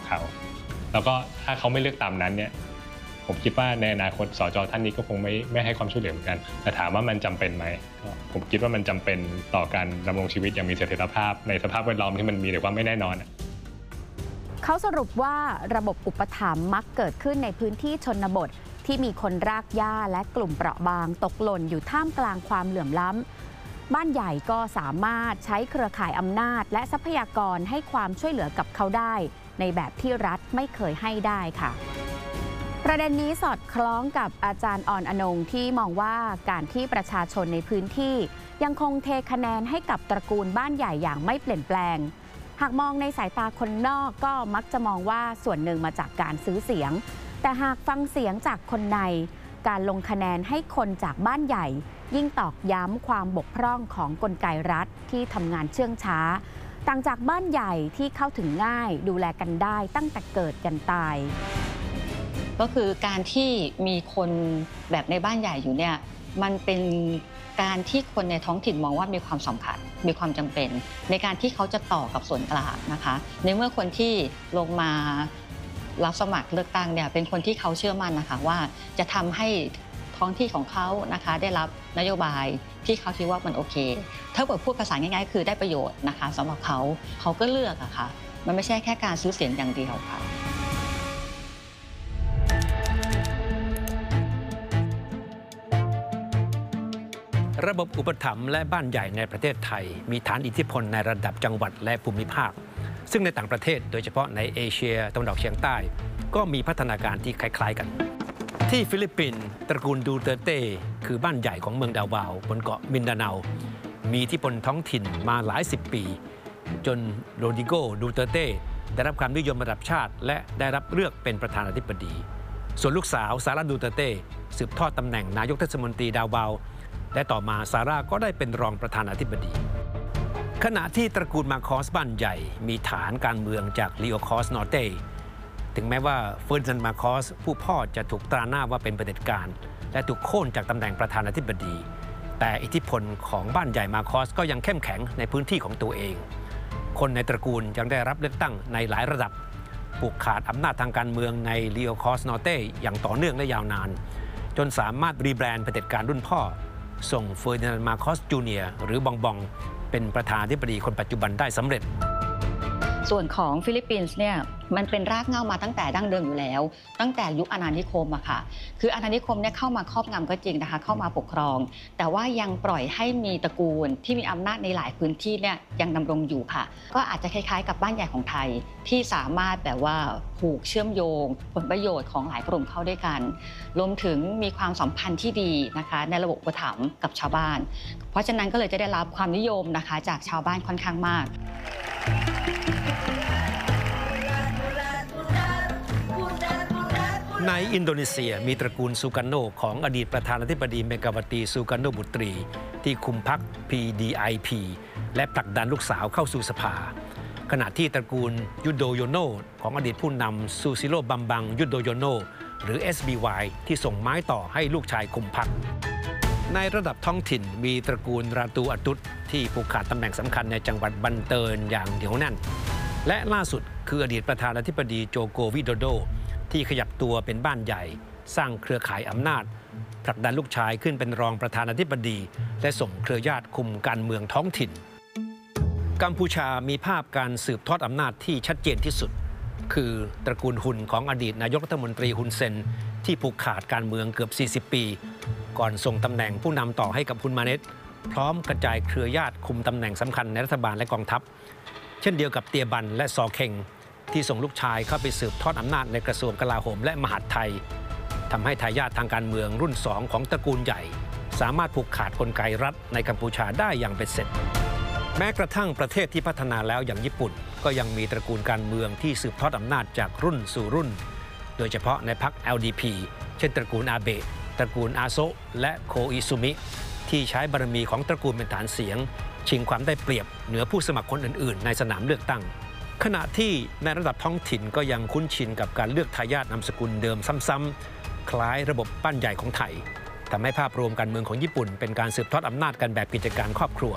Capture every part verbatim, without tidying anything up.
เขาแล้วก็ถ้าเขาไม่เลือกตามนั้นเนี่ยผมคิดว่าในอนาคตสจ.ท่านนี้ก็คงไม่ไม่ให้ความช่วยเหลือเหมือนกันแต่ถามว่ามันจำเป็นไหมก็ผมคิดว่ามันจำเป็นต่อการดำรงชีวิตอย่างมีเสถียรภาพในสภาพแวดล้อมที่มันมีแต่ความไม่แน่นอนเขาสรุปว่าระบบอุปถัมภ์มักเกิดขึ้นในพื้นที่ชนบทที่มีคนรากหญ้าและกลุ่มเปราะบางตกหล่นอยู่ท่ามกลางความเหลื่อมล้ำบ้านใหญ่ก็สามารถใช้เครือข่ายอำนาจและทรัพยากรให้ความช่วยเหลือกับเขาได้ในแบบที่รัฐไม่เคยให้ได้ค่ะประเด็นนี้สอดคล้องกับอาจารย์อ่อนอนงที่มองว่าการที่ประชาชนในพื้นที่ยังคงเทคะแนนให้กับตระกูลบ้านใหญ่อย่างไม่เปลี่ยนแปลงหากมองในสายตาคนนอกก็มักจะมองว่าส่วนหนึ่งมาจากการซื้อเสียงแต่หากฟังเสียงจากคนในการลงคะแนนให้คนจากบ้านใหญ่ยิ่งตอกย้ำความบกพร่องของกลไกรัฐที่ทำงานเชื่องช้าต่างจากบ้านใหญ่ที่เข้าถึงง่ายดูแลกันได้ตั้งแต่เกิดยันตายก็คือการที่มีคนแบบในบ้านใหญ่อยู่เนี่ยมันเป็นการที่คนในท้องถิ่นมองว่ามีความสำคัญมีความจำเป็นในการที่เขาจะต่อกับส่วนกลางนะคะในเมื่อคนที่ลงมารับสมัครเลือกตั้งเนี่ยเป็นคนที่เขาเชื่อมั่นนะคะว่าจะทำให้ท้องที่ของเขานะคะได้รับนโยบายที่เขาคิดว่ามันโอเคถ้าเกิดพูดภาษาง่ายๆคือได้ประโยชน์นะคะสำหรับเขาเขาก็เลือกอะค่ะมันไม่ใช่แค่การซื้อเสียงอย่างเดียวค่ะระบบอุปถัมภ์และบ้านใหญ่ในประเทศไทยมีฐานอิทธิพลในระดับจังหวัดและภูมิภาคซึ่งในต่างประเทศโดยเฉพาะในเอเชียตะวันออกเฉียงใต้ก็มีพัฒนาการที่คล้ายๆกันที่ฟิลิปปินส์ตระกูลดูเตอร์เต้คือบ้านใหญ่ของเมืองดาวาวบนเกาะมินดาเนามีอิทธิพลท้องถิ่นมาหลายสิบปีจนโรดิโกดูเตอร์เต้ได้รับความนิยมระดับชาติและได้รับเลือกเป็นประธานาธิบดีส่วนลูกสาวซาร่าดูเตอร์เต้สืบทอดตำแหน่งนายกเทศมนตรีดาวาวและต่อมาซาร่าก็ได้เป็นรองประธานาธิบดีขณะที่ตระกูลมาคอสบ้านใหญ่มีฐานการเมืองจากลีโอคอสนอร์เต้ถึงแม้ว่าเฟอร์ดินานด์มาคอสผู้พ่อจะถูกตราหน้าว่าเป็นเผด็จการและถูกโค่นจากตำแหน่งประธานาธิบดีแต่อิทธิพลของบ้านใหญ่มาคอสก็ยังเข้มแข็งในพื้นที่ของตัวเองคนในตระกูลยังได้รับเลือกตั้งในหลายระดับผูกขาดอำนาจทางการเมืองในลีโอคอสนอร์เต้อย่างต่อเนื่องและยาวนานจนสามารถรีแบรนด์เผด็จการรุ่นพ่อส่งเฟอร์ดินานด์ มาคอส จูเนียร์หรือบองบองเป็นประธานาธิบดีคนปัจจุบันได้สำเร็จส่วนของฟิลิปปินส์เนี่ยมันเป็นรากเหง้ามาตั้งแต่ดั้งเดิมอยู่แล้วตั้งแต่ยุคอาณานิคมอะค่ะคืออาณานิคมเนี่ยเข้ามาครอบงำก็จริงนะคะเข้ามาปกครองแต่ว่ายังปล่อยให้มีตระกูลที่มีอำนาจในหลายพื้นที่เนี่ยยังดำรงอยู่ค่ะก็อาจจะคล้ายๆกับบ้านใหญ่ของไทยที่สามารถแบบว่าผูกเชื่อมโยงผลประโยชน์ของหลายกลุ่มเข้าด้วยกันรวมถึงมีความสัมพันธ์ที่ดีนะคะในระบบอุปถัมภ์กับชาวบ้านเพราะฉะนั้นก็เลยจะได้รับความนิยมนะคะจากชาวบ้านค่อนข้างมากในอินโดนีเซียมีตระกูลซูการโนของอดีตประธานาธิบดีเมกาวตีซูการโนบุตรีที่คุมพรรค พี ดี ไอ พี และผลักดันลูกสาวเข้าสู่สภาขณะที่ตระกูลยุโดโยโนของอดีตผู้นำซูซิโลบัมบังยุโดโยโนหรือ เอส บี วาย ที่ส่งไม้ต่อให้ลูกชายคุมพรรคในระดับท้องถิ่นมีตระกูลราตูอัตุตที่ผูกขาดตำแหน่งสำคัญในจังหวัดบันเตินอย่างเหนียวแน่นและล่าสุดคืออดีตประธานาธิบดีโจโกวิโดโดที่ขยับตัวเป็นบ้านใหญ่สร้างเครือข่ายอำนาจผลักดันลูกชายขึ้นเป็นรองประธานาธิบดีและส่งเครือญาติคุมการเมืองท้องถิ่นกัมพูชามีภาพการสืบทอดอำนาจที่ชัดเจนที่สุดคือตระกูลฮุนของอดีตนายกรัฐมนตรีฮุนเซนที่ผูกขาดการเมืองเกือบสี่สิบปีก่อนส่งตำแหน่งผู้นำต่อให้กับฮุนมาเนตพร้อมกระจายเครือญาติคุมตำแหน่งสำคัญในรัฐบาลและกองทัพเช่นเดียวกับเตียบันและซอเค็งที่ส่งลูกชายเข้าไปสืบทอดอำนาจในกระทรวงกลาโหมและมหาดไทยทำให้ทายาททางการเมืองรุ่นสองของตระกูลใหญ่สามารถผูกขาดกลไกรัฐในกัมพูชาได้อย่างเป็นเสร็จแม้กระทั่งประเทศที่พัฒนาแล้วอย่างญี่ปุ่นก็ยังมีตระกูลการเมืองที่สืบทอดอำนาจจากรุ่นสู่รุ่นโดยเฉพาะในพรรค แอล ดี พี เช่นตระกูลอาเบะตระกูลอาโซะและโคอิซุมิที่ใช้บารมีของตระกูลเป็นฐานเสียงชิงความได้เปรียบเหนือผู้สมัครคนอื่นๆในสนามเลือกตั้งขณะที่ในระดับท้องถิ่นก็ยังคุ้นชินกับการเลือกทายาทนามสกุลเดิมซ้ำๆคล้ายระบบบ้านใหญ่ของไทยทำให้ภาพรวมการเมืองของญี่ปุ่นเป็นการสืบทอดอำนาจกันแบบกิจการครอบครัว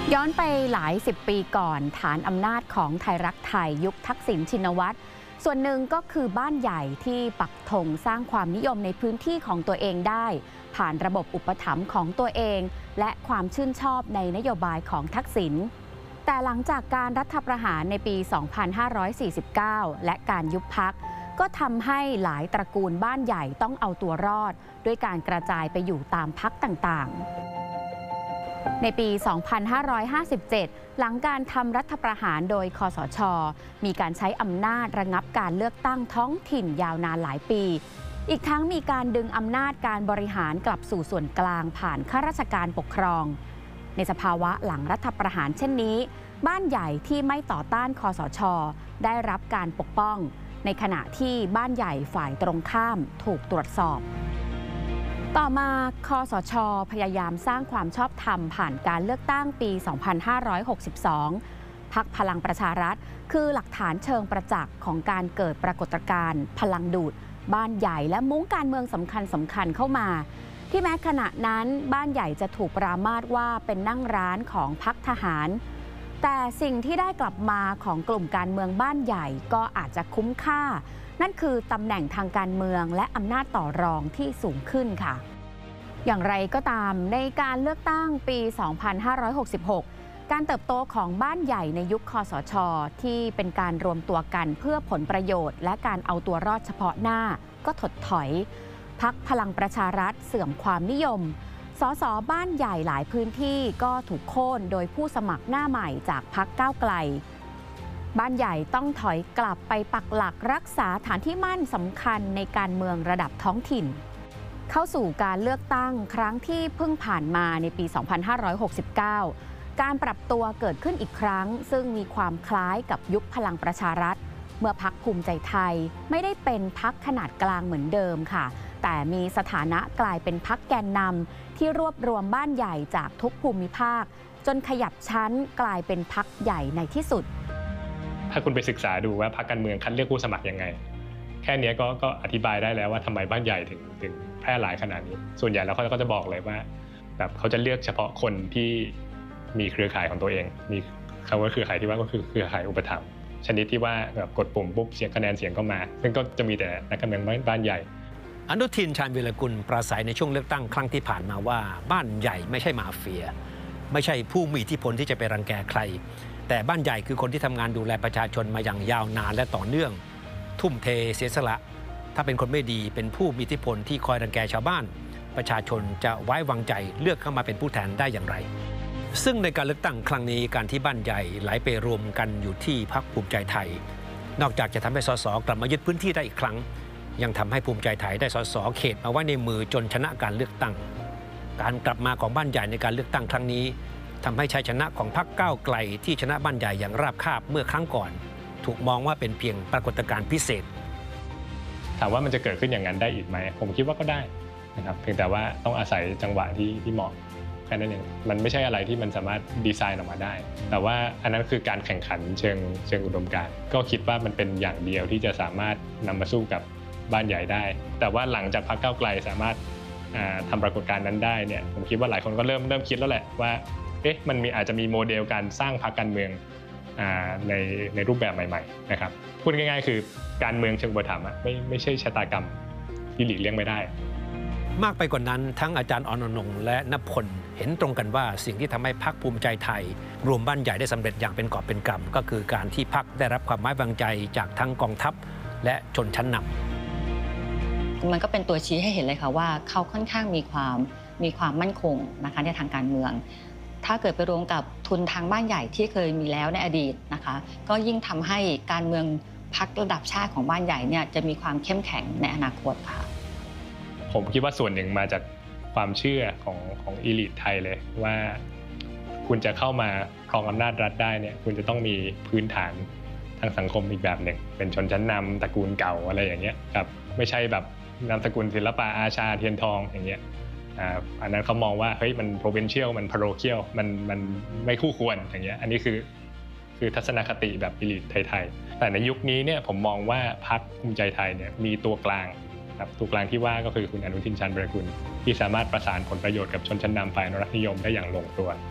ย้อนไปหลายสิบปีก่อนฐานอำนาจของไทยรักไทยยุคทักษิณชินวัตรส่วนหนึ่งก็คือบ้านใหญ่ที่ปักธงสร้างความนิยมในพื้นที่ของตัวเองได้ผ่านระบบอุปถัมภ์ของตัวเองและความชื่นชอบในนโยบายของทักษิณแต่หลังจากการรัฐประหารในปี สองพันห้าร้อยสี่สิบเก้า และการยุบพรรคก็ทำให้หลายตระกูลบ้านใหญ่ต้องเอาตัวรอดด้วยการกระจายไปอยู่ตามพรรคต่างๆในปี สองพันห้าร้อยห้าสิบเจ็ด หลังการทำรัฐประหารโดยคสช.มีการใช้อำนาจระงับการเลือกตั้งท้องถิ่นยาวนานหลายปีอีกทั้งมีการดึงอำนาจการบริหารกลับสู่ส่วนกลางผ่านข้าราชการปกครองในสภาวะหลังรัฐประหารเช่นนี้บ้านใหญ่ที่ไม่ต่อต้านคสช.ได้รับการปกป้องในขณะที่บ้านใหญ่ฝ่ายตรงข้ามถูกตรวจสอบต่อมาคสช.พยายามสร้างความชอบธรรมผ่านการเลือกตั้งปี สองพันห้าร้อยหกสิบสอง พรรคพลังประชารัฐคือหลักฐานเชิงประจักษ์ของการเกิดปรากฏการณ์พลังดูดบ้านใหญ่และมุ้งการเมืองสำคัญสำคัญเข้ามาที่แม้ขณะนั้นบ้านใหญ่จะถูกปรามาสว่าเป็นนั่งร้านของพรรคทหารแต่สิ่งที่ได้กลับมาของกลุ่มการเมืองบ้านใหญ่ก็อาจจะคุ้มค่านั่นคือตำแหน่งทางการเมืองและอำนาจต่อรองที่สูงขึ้นค่ะอย่างไรก็ตามในการเลือกตั้งปี สองพันห้าร้อยหกสิบหก การเติบโตของบ้านใหญ่ในยุคคสช.ที่เป็นการรวมตัวกันเพื่อผลประโยชน์และการเอาตัวรอดเฉพาะหน้าก็ถดถอยพรรคพลังประชารัฐเสื่อมความนิยมสสบ้านใหญ่หลายพื้นที่ก็ถูกโค่นโดยผู้สมัครหน้าใหม่จากพรรคก้าวไกลบ้านใหญ่ต้องถอยกลับไปปักหลักรักษาฐานที่มั่นสำคัญในการเมืองระดับท้องถิ่นเข้าสู่การเลือกตั้งครั้งที่เพิ่งผ่านมาในปี สองพันห้าร้อยหกสิบเก้า การปรับตัวเกิดขึ้นอีกครั้งซึ่งมีความคล้ายกับยุคพลังประชารัฐเมื่อพรรคภูมิใจไทยไม่ได้เป็นพรรคขนาดกลางเหมือนเดิมค่ะแต่มีสถานะกลายเป็นพรรคแกนนำที่รวบรวมบ้านใหญ่จากทุกภูมิภาคจนขยับชั้นกลายเป็นพรรคใหญ่ในที่สุดถ้าคุณไปศึกษาดูว่าพรรคการเมืองคัดเลือกผู้สมัครยังไงแค่นี้ก็ก็อธิบายได้แล้วว่าทำไมบ้านใหญ่ถึงถึงแพร่หลายขนาดนี้ส่วนใหญ่แล้วเขาก็จะบอกเลยว่าแบบเขาจะเลือกเฉพาะคนที่มีเครือข่ายของตัวเองมีคำว่าเครือข่ายที่ว่าก็คือเครือข่ายอุปถัมภ์ชนิดที่ว่าแบบกดปุ่มปุ๊บเสียงคะแนนเสียงก็มาซึ่งก็จะมีแต่นักการเมืองบ้านใหญ่อนุทินชาญวีรกุลปราศัยในช่วงเลือกตั้งครั้งที่ผ่านมาว่าบ้านใหญ่ไม่ใช่มาเฟียไม่ใช่ผู้มีอิทธิพลที่จะไปรังแกใครแต่บ้านใหญ่คือคนที่ทำงานดูแลประชาชนมาอย่างยาวนานและต่อเนื่องทุ่มเทเสียสละถ้าเป็นคนไม่ดีเป็นผู้มีอิทธิพลที่คอยรังแกชาวบ้านประชาชนจะไว้วางใจเลือกเข้ามาเป็นผู้แทนได้อย่างไรซึ่งในการเลือกตั้งครั้งนี้การที่บ้านใหญ่ไหลไปรวมกันอยู่ที่พรรคภูมิใจไทยนอกจากจะทำให้สสกลับมายึดพื้นที่ได้อีกครั้งยังทำให้ภูมิใจไทยได้สสเขตมาไว้ในมือจนชนะการเลือกตั้งการกลับมาของบ้านใหญ่ในการเลือกตั้งครั้งนี้ทำให้ชัยชนะของพรรคก้าวไกลที่ชนะบ้านใหญ่อย่างราบคาบเมื่อครั้งก่อนถูกมองว่าเป็นเพียงปรากฏการณ์พิเศษถามว่ามันจะเกิดขึ้นอย่างนั้นได้อีกไหมผมคิดว่าก็ได้นะครับเพียงแต่ว่าต้องอาศัยจังหวะที่ที่เหมาะแค่นั้นเองมันไม่ใช่อะไรที่มันสามารถดีไซน์ออกมาได้แต่ว่าอันนั้นคือการแข่งขันเชิงเชิงอุดมการณ์ก็คิดว่ามันเป็นอย่างเดียวที่จะสามารถนำมาสู้กับบ้านใหญ่ได้แต่ว่าหลังจากพรรคก้าวไกลสามารถทำปรากฏการณ์นั้นได้เนี่ยผมคิดว่าหลายคนก็เริ่มเริ่มคิดแล้วแหละว่าเอ๊ะมันมีอาจจะมีโมเดลการสร้างพรรคการเมืองในในรูปแบบใหม่ๆนะครับพูดง่ายๆคือการเมืองเชิงอุปถัมภ์ไม่ไม่ใช่ชะตากรรมที่หลีกเลี่ยงไม่ได้มากไปกว่านั้นทั้งอาจารย์อนนงค์และณพลเห็นตรงกันว่าสิ่งที่ทำให้พรรคภูมิใจไทยรวมบ้านใหญ่ได้สำเร็จอย่างเป็นกอบเป็นกำก็คือการที่พรรคได้รับความไว้วางใจจากทั้งกองทัพและชนชั้นนำมันก็เป็นตัวชี้ให้เห็นเลยค่ะว่าเขาค่อนข้างมีความมีความมั่นคงนะคะในทางการเมืองถ้าเกิดไปรวมกับทุนทางบ้านใหญ่ที่เคยมีแล้วในอดีตนะคะก็ยิ่งทำให้การเมืองพรรคระดับชาติของบ้านใหญ่เนี่ยจะมีความเข้มแข็งในอนาคตค่ะผมคิดว่าส่วนหนึ่งมาจากความเชื่อของของอีลิทไทยเลยว่าคุณจะเข้ามาครองอำนาจรัฐได้เนี่ยคุณจะต้องมีพื้นฐานทางสังคมอีกแบบหนึ่งเป็นชนชั้นนำตระกูลเก่าอะไรอย่างเงี้ยครับไม่ใช่แบบนามสกุลศิลปะอาชาเทียนทองอย่างเงี้ยอ่าอันนั้นเขามองว่าเฮ้ยมัน provincial มัน parochial มันมันไม่คู่ควรอย่างเงี้ยอันนี้คือคือทัศนคติแบบอีลิทไทยๆแต่ในยุคนี้เนี่ยผมมองว่าพรรคภูมิใจไทยเนี่ยมีตัวกลางครับตัวกลางที่ว่าก็คือคุณอนุทินชาญวีรกุลที่สามารถประสานผลประโยชน์กับชนชั้นนำฝ่ายอนุรักษ์นิยมได้อย่างลงตัว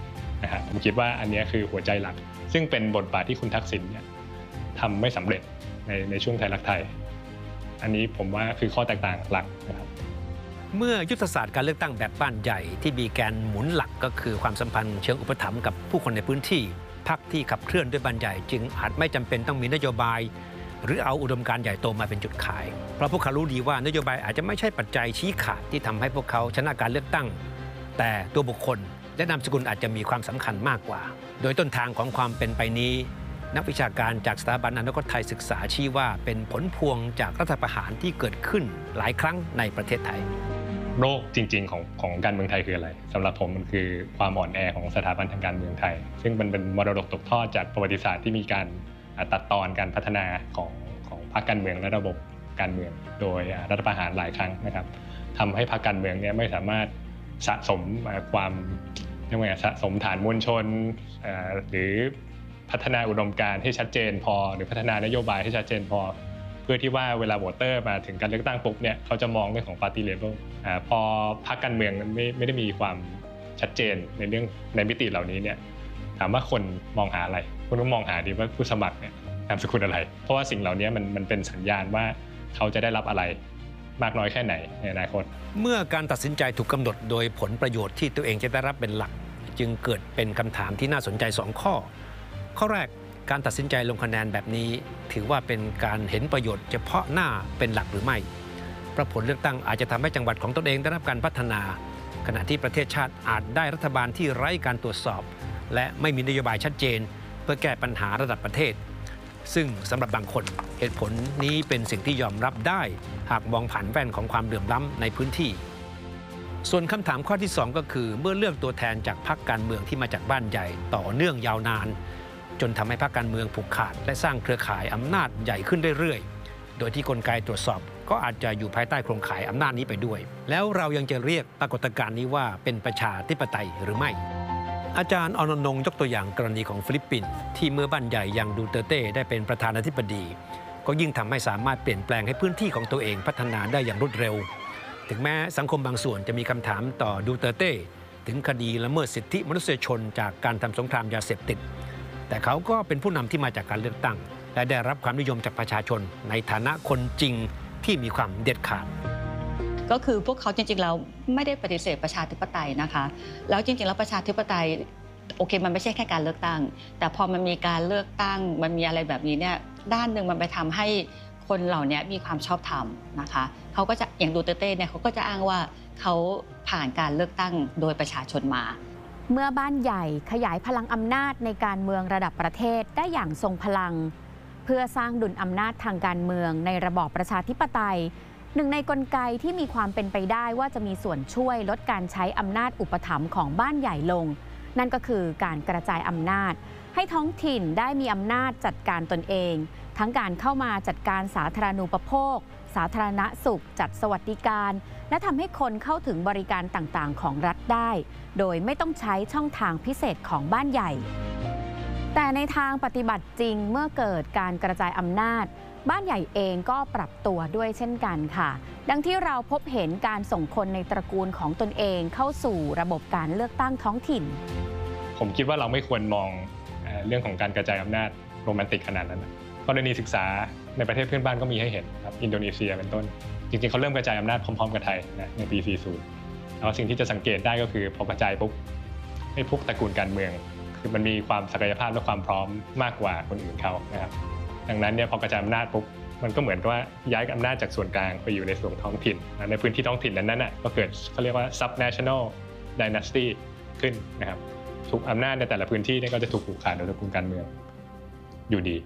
นะครับผมคิดว่าอันนี้คือหัวใจหลักซึ่งเป็นบทบาทที่คุณทักษิณเนี่ยทำไม่สำเร็จในในช่วงไทยรักไทยอันนี้ผมว่าคือข้อแตกต่างหลักนะครับเมื่อยุทธศาสตร์การเลือกตั้งแบบบ้านใหญ่ที่มีแกนหมุนหลักก็คือความสัมพันธ์เชิงอุปถัมภ์กับผู้คนในพื้นที่พรรคที่ขับเคลื่อนด้วยบ้านใหญ่จึงอาจไม่จำเป็นต้องมีนโยบายหรือเอาอุดมการณ์ใหญ่โตมาเป็นจุดขายเพราะพวกเขารู้ดีว่านโยบายอาจจะไม่ใช่ปัจจัยชี้ขาดที่ทำให้พวกเขาชนะการเลือกตั้งแต่ตัวบุคคลและนามสกุลอาจจะมีความสำคัญมากกว่าโดยต้นทางของความเป็นไปนี้นักวิชาการจากสถาบันอนาคตไทยศึกษาชี้ว่าเป็นผลพวงจากรัฐประหารที่เกิดขึ้นหลายครั้งในประเทศไทยโรคจริงๆของของการเมืองไทยคืออะไรสำหรับผมมันคือความอ่อนแอของสถาบันทางการเมืองไทยซึ่งมันเป็นมรดกตกทอดจากประวัติศาสตร์ที่มีการตัดตอนการพัฒนาของของพรรคการเมืองและระบบการเมืองโดยรัฐประหารหลายครั้งนะครับทำให้พรรคการเมืองเนี่ยไม่สามารถสะสมความเรียกว่าสะสมฐานมวลชนหรือพัฒนาอุดมการณ์ให้ชัดเจนพอหรือพัฒนานโยบายให้ชัดเจนพอเพื่อที่ว่าเวลาโหวตเตอร์มาถึงการเลือกตั้งปุ๊บเนี่ยเขาจะมองเรื่องของ party level อ่าพอพรรคการเมืองไม่ไม่ได้มีความชัดเจนในเรื่องในมิติเหล่านี้เนี่ยถามว่าคนมองหาอะไรคุณต้องมองหาดีว่าผู้สมัครเนี่ยนามสกุลอะไรเพราะว่าสิ่งเหล่านี้มันมันเป็นสัญญาณว่าเขาจะได้รับอะไรมากน้อยแค่ไหนในอนาคตเมื่อการตัดสินใจถูกกำหนดโดยผลประโยชน์ที่ตัวเองจะได้รับเป็นหลักจึงเกิดเป็นคำถามที่น่าสนใจสองข้อข้อแรกการตัดสินใจลงคะแนนแบบนี้ถือว่าเป็นการเห็นประโยชน์เฉพาะหน้าเป็นหลักหรือไม่เพราะผลเลือกตั้งอาจจะทำให้จังหวัดของตนเองได้รับการพัฒนาขณะที่ประเทศชาติอาจได้รัฐบาลที่ไร้การตรวจสอบและไม่มีนโยบายชัดเจนเพื่อแก้ปัญหาระดับประเทศซึ่งสำหรับบางคนเหตุผลนี้เป็นสิ่งที่ยอมรับได้หากมองผ่านแว่นของความเหลื่อมล้ำในพื้นที่ส่วนคำถามข้อที่สองก็คือเมื่อเลือกตัวแทนจากพรรคการเมืองที่มาจากบ้านใหญ่ต่อเนื่องยาวนานจนทำให้พรรคการเมืองผูกขาดและสร้างเครือข่ายอำนาจใหญ่ขึ้นเรื่อยๆโดยที่กลไกตรวจสอบก็อาจจะอยู่ภายใต้โครงข่ายอำนาจนี้ไปด้วยแล้วเรายังจะเรียกปรากฏการณ์นี้ว่าเป็นประชาธิปไตยหรือไม่อาจารย์อานนท์ยกตัวอย่างกรณีของฟิลิปปินส์ที่เมื่อบ้านใหญ่อย่างดูเตอร์เต้ได้เป็นประธานาธิบดีก็ยิ่งทำให้สามารถเปลี่ยนแปลงให้พื้นที่ของตัวเองพัฒนาได้อย่างรวดเร็วถึงแม้สังคมบางส่วนจะมีคำถามต่อดูเตอร์เต้ถึงคดีละเมิดสิทธิมนุษยชนจากการทำสงครามยาเสพติดแต่เขาก็เป็นผู้นำที่มาจากการเลือกตั้งและได้รับความนิยมจากประชาชนในฐานะคนจริงที่มีความเด็ดขาดก็คือพวกเขาจริงๆแล้วไม่ได้ปฏิเสธประชาธิปไตยนะคะแล้วจริงๆแล้วประชาธิปไตยโอเคมันไม่ใช่แค่การเลือกตั้งแต่พอมันมีการเลือกตั้งมันมีอะไรแบบนี้เนี่ยด้านหนึ่งมันไปทำให้คนเหล่านี้มีความชอบธรรมนะคะเขาก็จะอย่างดูเตอร์เต้เนี่ยเขาก็จะอ้างว่าเขาผ่านการเลือกตั้งโดยประชาชนมาเมื่อบ้านใหญ่ขยายพลังอำนาจในการเมืองระดับประเทศได้อย่างทรงพลังเพื่อสร้างดุลอำนาจทางการเมืองในระบอบประชาธิปไตยหนึ่งในกลไกที่มีความเป็นไปได้ว่าจะมีส่วนช่วยลดการใช้อำนาจอุปถัมภ์ของบ้านใหญ่ลงนั่นก็คือการกระจายอำนาจให้ท้องถิ่นได้มีอำนาจจัดการตนเองทั้งการเข้ามาจัดการสาธารณูปโภคสาธารณสุขจัดสวัสดิการและทำให้คนเข้าถึงบริการต่างๆของรัฐได้โดยไม่ต้องใช้ช่องทางพิเศษของบ้านใหญ่แต่ในทางปฏิบัติจริงเมื่อเกิดการกระจายอำนาจบ้านใหญ่เองก็ปรับตัวด้วยเช่นกันค่ะดังที่เราพบเห็นการส่งคนในตระกูลของตนเองเข้าสู่ระบบการเลือกตั้งท้องถิ่นผมคิดว่าเราไม่ควรมองเรื่องของการกระจายอำนาจโรแมนติกขนาดนั้นกรณีศึกษาในประเทศเพื่อนบ้านก็มีให้เห็นครับอินโดนีเซียเป็นต้นจริงๆเขาเริ่มกระจายอำนาจพร้อมๆกับไทยนะในปี สี่สิบ แล้วสิ่งที่จะสังเกตได้ก็คือพอกระจายปุ๊บไอ้พวกตระกูลการเมืองคือมันมีความศักยภาพและความพร้อมมากกว่าคนอื่นเขานะครับดังนั้นเนี่ยพอกระจายอำนาจปุ๊บมันก็เหมือนกับว่าย้ายอำนาจจากส่วนกลางไปอยู่ในส่วนท้องถิ่นในพื้นที่ท้องถิ่นนั้นน่ะก็เกิดเขาเรียกว่า subnational dynasty ขึ้นนะครับทุกอำนาจในแต่ละพื้นที่ก็จะถูกผูกขาดโดยตระกูลการเมืองอยู่ดี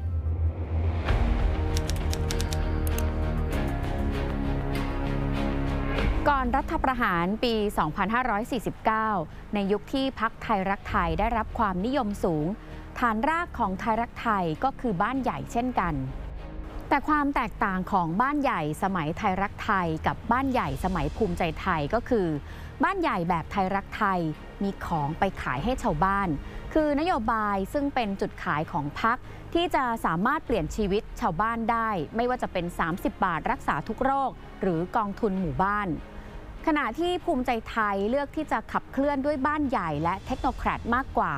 ก่อนรัฐประหารปี สองพันห้าร้อยสี่สิบเก้า ในยุคที่พรรคไทยรักไทยได้รับความนิยมสูงฐานรากของไทยรักไทยก็คือบ้านใหญ่เช่นกันแต่ความแตกต่างของบ้านใหญ่สมัยไทยรักไทยกับบ้านใหญ่สมัยภูมิใจไทยก็คือบ้านใหญ่แบบไทยรักไทยมีของไปขายให้ชาวบ้านคือนโยบายซึ่งเป็นจุดขายของพรรคที่จะสามารถเปลี่ยนชีวิตชาวบ้านได้ไม่ว่าจะเป็นสามสิบบาทรักษาทุกโรคหรือกองทุนหมู่บ้านขขณะที่ภูมิใจไทยเลือกที่จะขับเคลื่อนด้วยบ้านใหญ่และเทคโนแครดมากกว่า